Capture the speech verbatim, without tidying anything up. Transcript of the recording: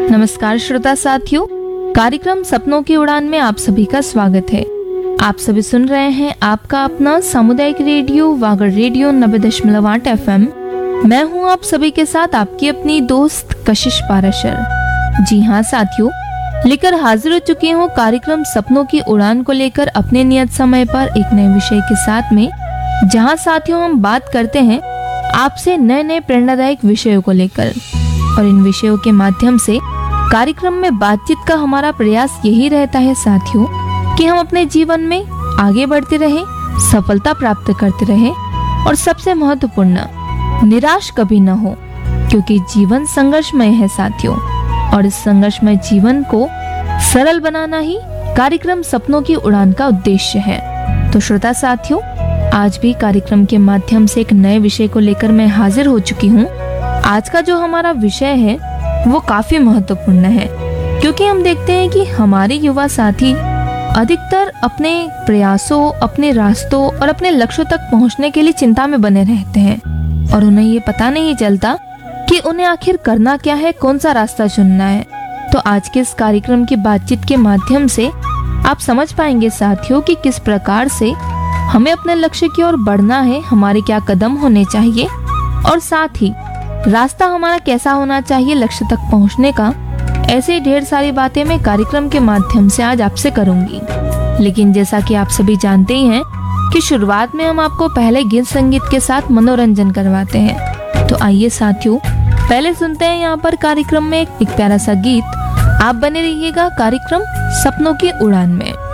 नमस्कार श्रोता साथियों, कार्यक्रम सपनों की उड़ान में आप सभी का स्वागत है। आप सभी सुन रहे हैं आपका अपना सामुदायिक रेडियो वागड़ रेडियो नब्बे दशमलव आठ एफ एम। मैं हूं आप सभी के साथ आपकी अपनी दोस्त कशिश पाराशर। जी हाँ साथियों, लेकर हाजिर हो चुकी हूँ कार्यक्रम सपनों की उड़ान को लेकर अपने नियत समय पर एक नए विषय के साथ में, जहाँ साथियों हम बात करते हैं आपसे नए नए प्रेरणादायक विषयों को लेकर। और इन विषयों के माध्यम से कार्यक्रम में बातचीत का हमारा प्रयास यही रहता है साथियों कि हम अपने जीवन में आगे बढ़ते रहें, सफलता प्राप्त करते रहें और सबसे महत्वपूर्ण, निराश कभी न हो, क्योंकि जीवन संघर्षमय है साथियों। और इस संघर्षमय जीवन को सरल बनाना ही कार्यक्रम सपनों की उड़ान का उद्देश्य है। तो श्रोता साथियों, आज भी कार्यक्रम के माध्यम से एक नए विषय को लेकर मैं हाजिर हो चुकी हूँ। आज का जो हमारा विषय है वो काफी महत्वपूर्ण है, क्योंकि हम देखते हैं कि हमारे युवा साथी अधिकतर अपने प्रयासों, अपने रास्तों और अपने लक्ष्यों तक पहुंचने के लिए चिंता में बने रहते हैं और उन्हें ये पता नहीं चलता कि उन्हें आखिर करना क्या है, कौन सा रास्ता चुनना है। तो आज के इस कार्यक्रम की बातचीत के माध्यम से आप समझ पाएंगे साथियों कि किस प्रकार से हमें अपने लक्ष्य की ओर बढ़ना है, हमारे क्या कदम होने चाहिए और साथ ही रास्ता हमारा कैसा होना चाहिए लक्ष्य तक पहुंचने का। ऐसे ढेर सारी बातें मैं कार्यक्रम के माध्यम से आज आपसे करूंगी। लेकिन जैसा कि आप सभी जानते ही हैं कि शुरुआत में हम आपको पहले गीत संगीत के साथ मनोरंजन करवाते हैं। तो आइए साथियों, पहले सुनते हैं यहाँ पर कार्यक्रम में एक, एक प्यारा सा गीत। आप बने रहिएगा कार्यक्रम सपनों की उड़ान में।